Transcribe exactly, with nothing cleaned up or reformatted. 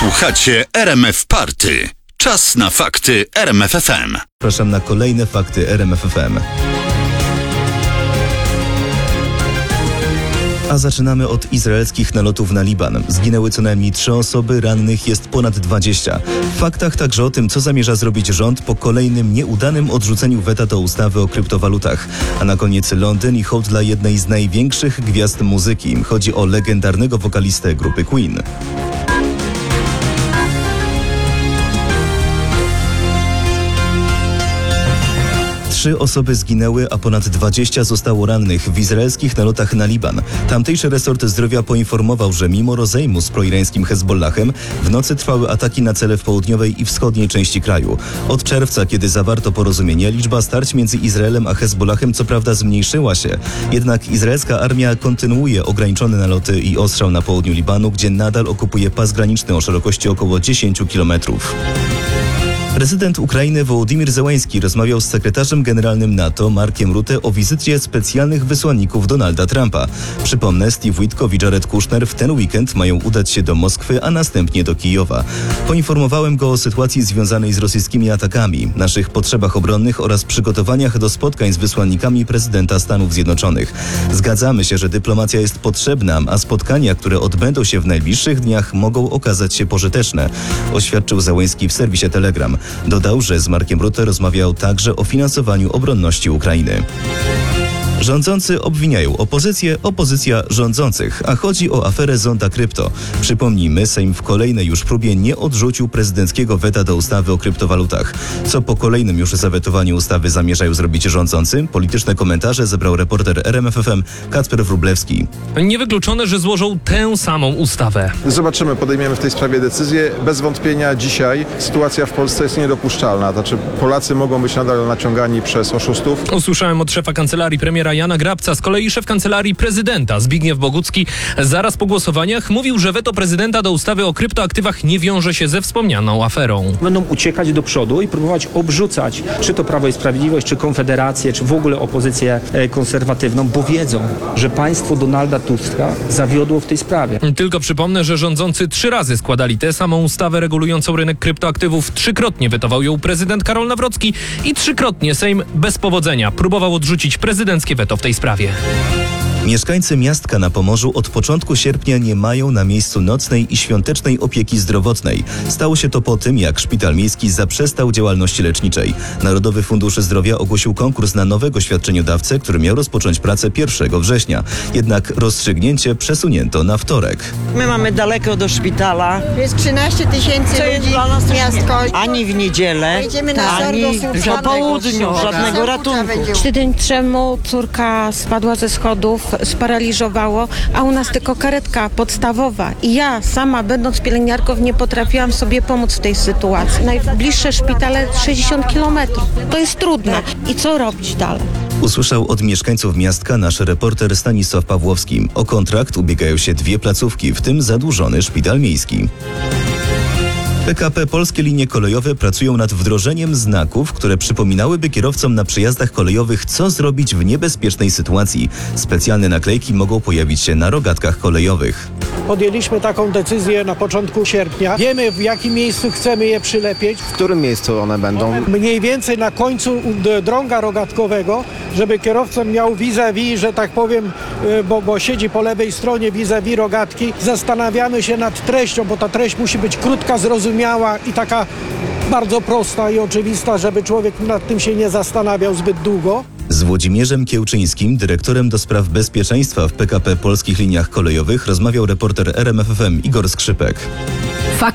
Słuchacie R M F Party. Czas na fakty R M F F M. Zapraszam na kolejne fakty R M F F M. A zaczynamy od izraelskich nalotów na Liban. Zginęły co najmniej trzy osoby, rannych jest ponad dwadzieścia. W faktach także o tym, co zamierza zrobić rząd po kolejnym nieudanym odrzuceniu weta do ustawy o kryptowalutach. A na koniec Londyn i hołd dla jednej z największych gwiazd muzyki. Chodzi o legendarnego wokalistę grupy Queen. Trzy osoby zginęły, a ponad dwadzieścia zostało rannych w izraelskich nalotach na Liban. Tamtejszy resort zdrowia poinformował, że mimo rozejmu z proirańskim Hezbollahem w nocy trwały ataki na cele w południowej i wschodniej części kraju. Od czerwca, kiedy zawarto porozumienie, liczba starć między Izraelem a Hezbollahem co prawda zmniejszyła się. Jednak izraelska armia kontynuuje ograniczone naloty i ostrzał na południu Libanu, gdzie nadal okupuje pas graniczny o szerokości około dziesięć kilometrów. Prezydent Ukrainy Wołodymyr Zełański rozmawiał z sekretarzem generalnym NATO Markiem Rutte o wizycie specjalnych wysłanników Donalda Trumpa. Przypomnę, Steve Witkow i Jared Kushner w ten weekend mają udać się do Moskwy, a następnie do Kijowa. Poinformowałem go o sytuacji związanej z rosyjskimi atakami, naszych potrzebach obronnych oraz przygotowaniach do spotkań z wysłannikami prezydenta Stanów Zjednoczonych. Zgadzamy się, że dyplomacja jest potrzebna, a spotkania, które odbędą się w najbliższych dniach, mogą okazać się pożyteczne, oświadczył Zełański w serwisie Telegram. Dodał, że z Markiem Rutte rozmawiał także o finansowaniu obronności Ukrainy. Rządzący obwiniają opozycję, opozycja rządzących, a chodzi o aferę Zonda Krypto. Przypomnijmy, Sejm w kolejnej już próbie nie odrzucił prezydenckiego weta do ustawy o kryptowalutach. Co po kolejnym już zawetowaniu ustawy zamierzają zrobić rządzący? Polityczne komentarze zebrał reporter R M F F M Kacper Wróblewski. Niewykluczone, że złożą tę samą ustawę. Zobaczymy, podejmiemy w tej sprawie decyzję. Bez wątpienia dzisiaj sytuacja w Polsce jest niedopuszczalna. Znaczy Polacy mogą być nadal naciągani przez oszustów. Usłyszałem od szefa kancelarii premiera Jana Grabca. Z kolei szef kancelarii prezydenta Zbigniew Bogucki zaraz po głosowaniach mówił, że weto prezydenta do ustawy o kryptoaktywach nie wiąże się ze wspomnianą aferą. Będą uciekać do przodu i próbować obrzucać czy to Prawo i Sprawiedliwość, czy Konfederację, czy w ogóle opozycję konserwatywną, bo wiedzą, że państwo Donalda Tuska zawiodło w tej sprawie. Tylko przypomnę, że rządzący trzy razy składali tę samą ustawę regulującą rynek kryptoaktywów. Trzykrotnie wetował ją prezydent Karol Nawrocki i trzykrotnie Sejm bez powodzenia próbował odrzucić prezydenckie weto w tej sprawie. Mieszkańcy Miastka na Pomorzu od początku sierpnia nie mają na miejscu nocnej i świątecznej opieki zdrowotnej. Stało się to po tym, jak szpital miejski zaprzestał działalności leczniczej. Narodowy Fundusz Zdrowia ogłosił konkurs na nowego świadczeniodawcę, który miał rozpocząć pracę pierwszego września. Jednak rozstrzygnięcie przesunięto na wtorek. My mamy daleko do szpitala. Jest trzynaście tysięcy Co jest ludzi dla nas w miasto. Ani w niedzielę, Wejdziemy na ani Sorgo, po południu, żadnego ratunku. Tydzień temu córka spadła ze schodów, sparaliżowało, a u nas tylko karetka podstawowa. I ja sama, będąc pielęgniarką, nie potrafiłam sobie pomóc w tej sytuacji. Najbliższe szpitale sześćdziesiąt kilometrów. To jest trudne. I co robić dalej? Usłyszał od mieszkańców Miastka nasz reporter Stanisław Pawłowski. O kontrakt ubiegają się dwie placówki, w tym zadłużony szpital miejski. P K P Polskie Linie Kolejowe pracują nad wdrożeniem znaków, które przypominałyby kierowcom na przejazdach kolejowych, co zrobić w niebezpiecznej sytuacji. Specjalne naklejki mogą pojawić się na rogatkach kolejowych. Podjęliśmy taką decyzję na początku sierpnia. Wiemy, w jakim miejscu chcemy je przylepić. W którym miejscu one będą? Mniej więcej na końcu drąga rogatkowego, żeby kierowca miał vis-a-vis, że tak powiem, bo, bo siedzi po lewej stronie vis-a-vis rogatki. Zastanawiamy się nad treścią, bo ta treść musi być krótka, zrozumiała i taka bardzo prosta i oczywista, żeby człowiek nad tym się nie zastanawiał zbyt długo. Z Włodzimierzem Kiełczyńskim, dyrektorem do spraw bezpieczeństwa w P K P Polskich Liniach Kolejowych, rozmawiał reporter R M F F M Igor Skrzypek.